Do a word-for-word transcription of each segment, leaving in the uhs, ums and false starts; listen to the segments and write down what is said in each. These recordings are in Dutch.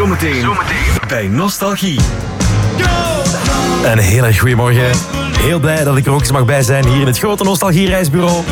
Zometeen, Zometeen. bij Nostalgie. Een hele goede morgen. Heel blij dat ik er ook eens mag bij zijn hier in het grote Nostalgie-reisbureau.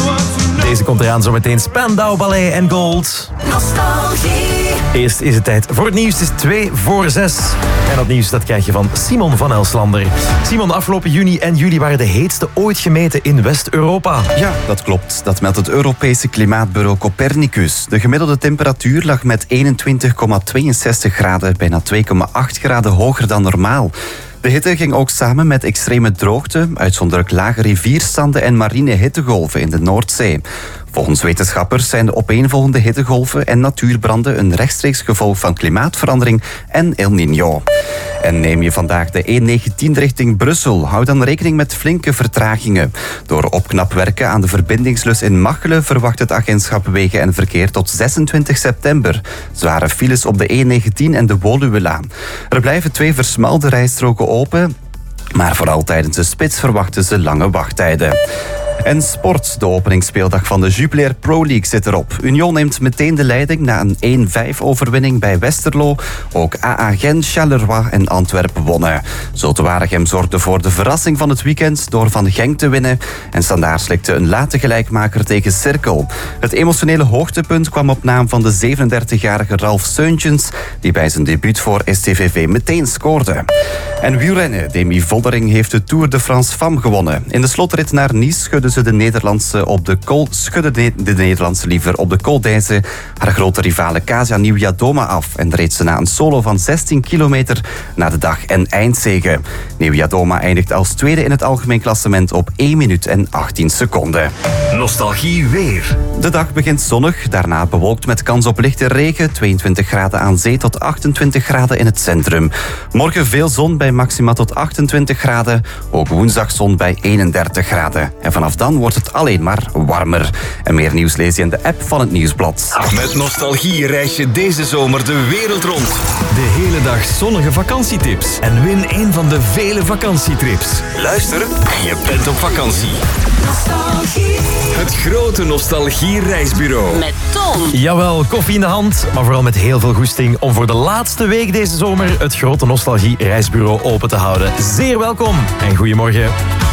Deze komt eraan zometeen Spandau Ballet en Gold. Nostalgie. Eerst is het tijd voor het nieuws. Het is twee voor zes. En dat nieuws dat krijg je van Simon van Elslander. Simon, afgelopen juni en juli waren de heetste ooit gemeten in West-Europa. Ja, dat klopt. Dat meldt het Europese klimaatbureau Copernicus. De gemiddelde temperatuur lag met eenentwintig komma tweeënzestig graden, bijna twee komma acht graden hoger dan normaal. De hitte ging ook samen met extreme droogte, uitzonderlijk lage rivierstanden en marine hittegolven in de Noordzee. Volgens wetenschappers zijn de opeenvolgende hittegolven en natuurbranden een rechtstreeks gevolg van klimaatverandering en El Niño. En neem je vandaag de E negentien richting Brussel, hou dan rekening met flinke vertragingen. Door opknapwerken aan de verbindingslus in Machelen verwacht het agentschap Wegen en Verkeer tot zesentwintig september. Zware files op de E negentien en de Woluwelaan. Er blijven twee versmalde rijstroken open, maar vooral tijdens de spits verwachten ze lange wachttijden. En sport. De openingsspeeldag van de Jupiler Pro League zit erop. Union neemt meteen de leiding na een één vijf overwinning bij Westerlo. Ook A A Gent, Charleroi en Antwerpen wonnen. Zulte Waregem zorgde voor de verrassing van het weekend door van Genk te winnen. En Standaard slikte een late gelijkmaker tegen Cerkel. Het emotionele hoogtepunt kwam op naam van de zevenendertigjarige Ralf Seuntjens, die bij zijn debuut voor S T V V meteen scoorde. En wielrennen. Demi Vollering heeft de Tour de France Femme gewonnen. In de slotrit naar Nice schudde ze de Nederlandse op de Col, schudde de, de Nederlandse liever op de Col d'Huez haar grote rivale Kasia Nieuwjadoma af en reed ze na een solo van zestien kilometer naar de dag- en eindzege. Nieuwjadoma eindigt als tweede in het algemeen klassement op één minuut en achttien seconden. Nostalgie weer. De dag begint zonnig, daarna bewolkt met kans op lichte regen, tweeëntwintig graden aan zee tot achtentwintig graden in het centrum. Morgen veel zon bij maxima tot achtentwintig graden, ook woensdag zon bij eenendertig graden. En vanaf dan wordt het alleen maar warmer. En meer nieuws lees je in de app van het Nieuwsblad. Met Nostalgie reis je deze zomer de wereld rond. De hele dag zonnige vakantietips. En win een van de vele vakantietrips. Luister en je bent op vakantie. Nostalgie. Het grote Nostalgie reisbureau. Met Tom. Jawel, koffie in de hand, maar vooral met heel veel goesting om voor de laatste week deze zomer het grote Nostalgie reisbureau open te houden. Zeer welkom en goedemorgen.